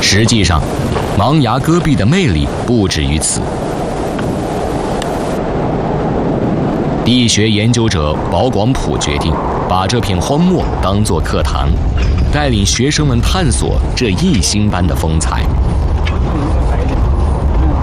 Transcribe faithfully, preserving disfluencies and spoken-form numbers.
实际上，芒崖戈壁的魅力不止于此。地学研究者保广普决定把这片荒漠当作课堂，带领学生们探索这异星般的风采。